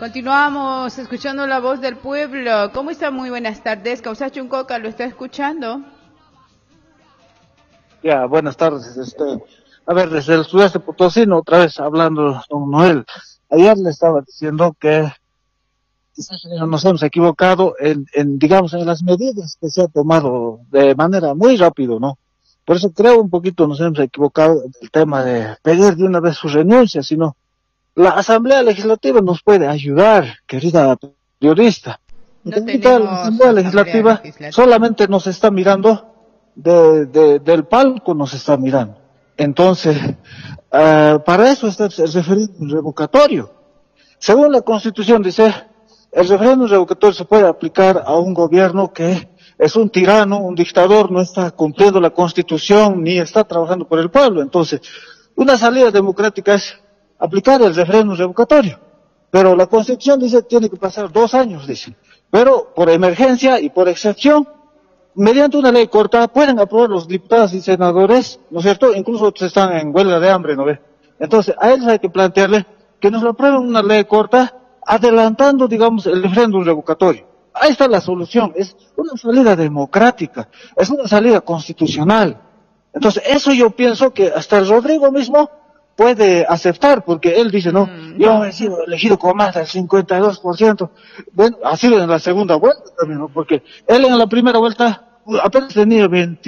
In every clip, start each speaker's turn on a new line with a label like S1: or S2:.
S1: Continuamos escuchando la voz del pueblo. ¿Cómo está? Muy buenas tardes. Causacho Uncoca lo está escuchando.
S2: Ya, buenas tardes. A ver, desde el sudeste potosino, otra vez hablando con Noel. Ayer le estaba diciendo que quizás nos hemos equivocado digamos, en las medidas que se ha tomado de manera muy rápido, ¿no? Por eso creo un poquito nos hemos equivocado en el tema de pedir de una vez su renuncia, sino la Asamblea Legislativa nos puede ayudar, querida periodista.
S1: No
S2: Ahorita la
S1: tenemos
S2: Asamblea Legislativa solamente nos está mirando del palco, nos está mirando. Entonces, para eso está el referéndum revocatorio. Según la Constitución dice, el referéndum revocatorio se puede aplicar a un gobierno que es un tirano, un dictador, no está cumpliendo la Constitución ni está trabajando por el pueblo. Entonces, una salida democrática es aplicar el referéndum revocatorio. Pero la Constitución dice que tiene que pasar 2 años, dice. Pero por emergencia y por excepción, mediante una ley corta, pueden aprobar los diputados y senadores, ¿no es cierto? Incluso otros están en huelga de hambre, ¿no ve? Entonces, a ellos hay que plantearle que nos lo aprueben una ley corta, adelantando, digamos, el referéndum revocatorio. Ahí está la solución. Es una salida democrática, es una salida constitucional. Entonces, eso yo pienso que hasta el Rodrigo mismo puede aceptar, porque él dice, no, yo he sido elegido con más del 52%, bueno, ha sido en la segunda vuelta también, ¿no? Porque él en la primera vuelta apenas tenía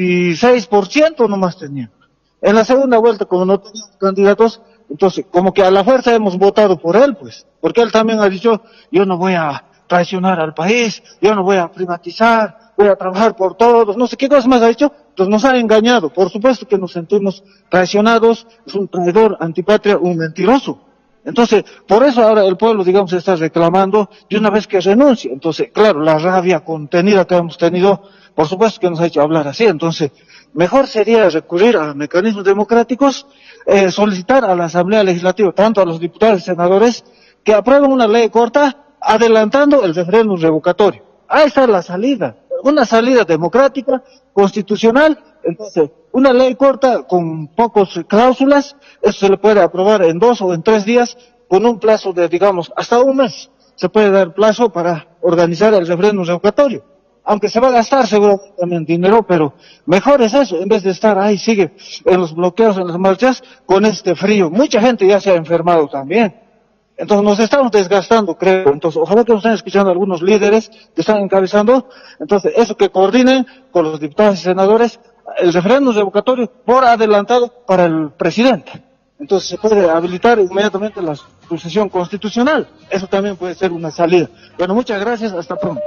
S2: 26% nomás tenía. En la segunda vuelta, como no teníamos candidatos, entonces, como que a la fuerza hemos votado por él, pues, porque él también ha dicho, yo no voy a traicionar al país, yo no voy a privatizar, voy a trabajar por todos, no sé qué cosas más ha dicho, entonces nos ha engañado. Por supuesto que nos sentimos traicionados, es un traidor, antipatria, un mentiroso. Entonces, por eso ahora el pueblo, digamos, está reclamando de una vez que renuncie. Entonces, claro, la rabia contenida que hemos tenido, por supuesto que nos ha hecho hablar así. Entonces, mejor sería recurrir a mecanismos democráticos, solicitar a la Asamblea Legislativa, tanto a los diputados y senadores, que aprueben una ley corta, adelantando el referéndum revocatorio. Ahí está la salida, una salida democrática, constitucional. Entonces, una ley corta con pocas cláusulas, eso se le puede aprobar en 2 o en 3 días, con un plazo de, digamos, hasta un mes. Se puede dar plazo para organizar el referéndum revocatorio. Aunque se va a gastar seguramente también dinero, pero mejor es eso, en vez de estar ahí, sigue en los bloqueos, en las marchas, con este frío. Mucha gente ya se ha enfermado también. Entonces nos estamos desgastando, creo. Entonces ojalá que nos estén escuchando algunos líderes que están encabezando. Entonces eso, que coordinen con los diputados y senadores el referéndum revocatorio por adelantado para el presidente. Entonces se puede habilitar inmediatamente la sucesión constitucional. Eso también puede ser una salida. Bueno, muchas gracias, hasta pronto.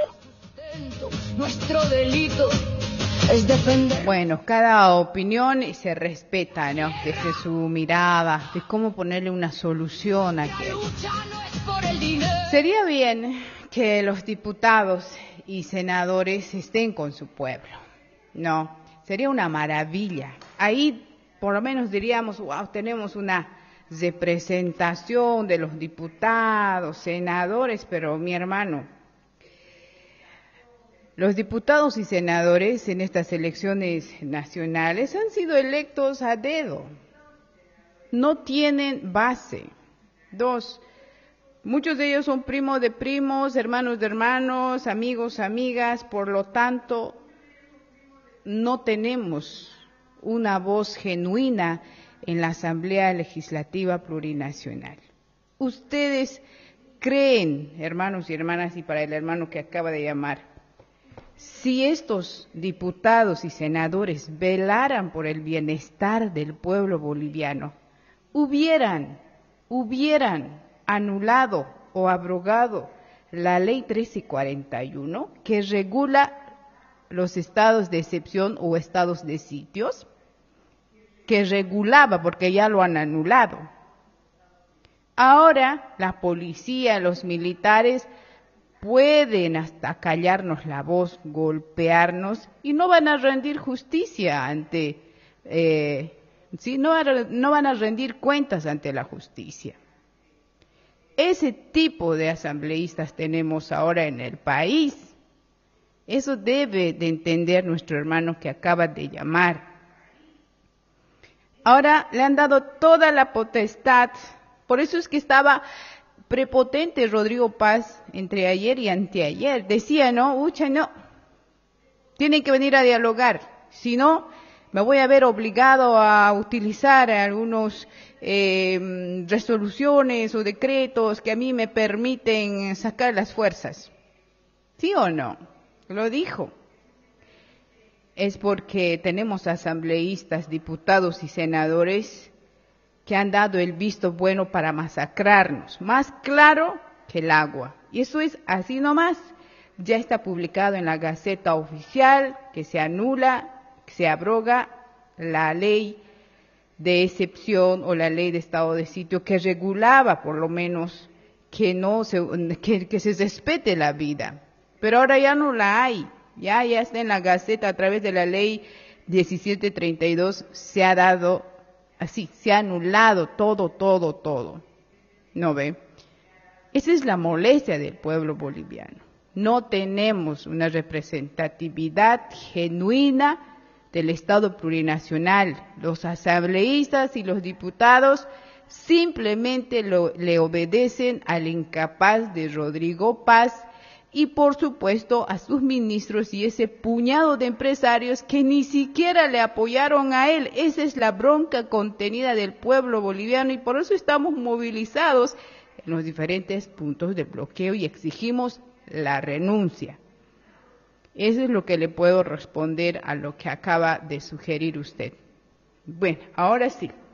S3: Nuestro delito es defender.
S1: Bueno, cada opinión se respeta, ¿no? Desde su mirada, de cómo ponerle una solución a aquello. Sería bien que los diputados y senadores estén con su pueblo, ¿no? Sería una maravilla. Ahí, por lo menos diríamos, wow, tenemos una representación de los diputados, senadores, pero mi hermano, los diputados y senadores en estas elecciones nacionales han sido electos a dedo. No tienen base. 2, muchos de ellos son primos de primos, hermanos de hermanos, amigos, amigas, por lo tanto, no tenemos una voz genuina en la Asamblea Legislativa Plurinacional. ¿Ustedes creen, hermanos y hermanas, y para el hermano que acaba de llamar, si estos diputados y senadores velaran por el bienestar del pueblo boliviano, hubieran anulado o abrogado la ley 1341 que regula los estados de excepción o estados de sitios, que regulaba, porque ya lo han anulado? Ahora la policía, los militares pueden hasta callarnos la voz, golpearnos, y no van a rendir justicia ante, no van a rendir cuentas ante la justicia. Ese tipo de asambleístas tenemos ahora en el país. Eso debe de entender nuestro hermano que acaba de llamar. Ahora le han dado toda la potestad, por eso es que estaba prepotente Rodrigo Paz entre ayer y anteayer. Decía, no, tienen que venir a dialogar, si no, me voy a ver obligado a utilizar algunos resoluciones o decretos que a mí me permiten sacar las fuerzas. ¿Sí o no? Lo dijo. Es porque tenemos asambleístas, diputados y senadores que han dado el visto bueno para masacrarnos, más claro que el agua. Y eso es así nomás. Ya está publicado en la Gaceta Oficial que se anula, que se abroga la ley de excepción o la ley de estado de sitio que regulaba por lo menos que se respete la vida. Pero ahora ya no la hay. Ya está en la Gaceta a través de la ley 1732, se ha dado así, se ha anulado todo. ¿No ve? Esa es la molestia del pueblo boliviano. No tenemos una representatividad genuina del Estado plurinacional. Los asambleístas y los diputados simplemente le obedecen al incapaz de Rodrigo Paz y por supuesto a sus ministros y ese puñado de empresarios que ni siquiera le apoyaron a él. Esa es la bronca contenida del pueblo boliviano y por eso estamos movilizados en los diferentes puntos de bloqueo y exigimos la renuncia. Eso es lo que le puedo responder a lo que acaba de sugerir usted. Bueno, ahora sí.